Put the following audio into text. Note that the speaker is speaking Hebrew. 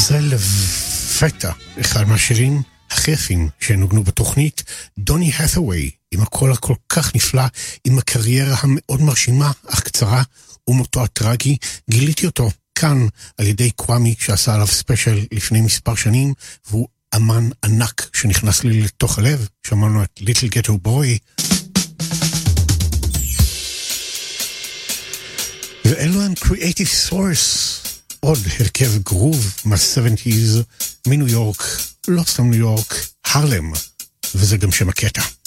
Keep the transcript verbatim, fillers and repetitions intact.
זה לפתע אחד מהשירים הכי יפים שנוגנו בתוכנית, דוני האת'ווי, עם הקול הכל כך נפלא, עם הקריירה המאוד מרשימה אך קצרה, ומותו הטרגי. גיליתי אותו כאן על ידי קוואמי שעשה עליו ספיישל לפני מספר שנים, והוא אמן ענק שנכנס לי לתוך הלב. שמענו את Little Ghetto Boy, ואלו הם Creative Source, עוד הרכב גרוב מה-שבעים, מניו יורק, לא סתם ניו יורק, הרלם, וזה גם שם הקטע.